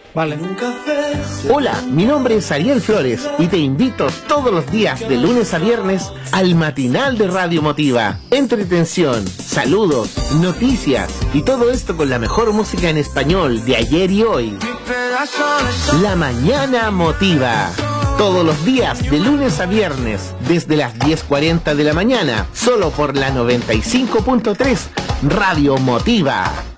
Vale. Hola, mi nombre es Ariel Flores y te invito todos los días de lunes a viernes al matinal de Radio Motiva. Entretención, saludos, noticias y todo esto con la mejor música en español de ayer y hoy. La Mañana Motiva. Todos los días de lunes a viernes desde las 10:40 de la mañana, solo por la 95.3 Radio Motiva.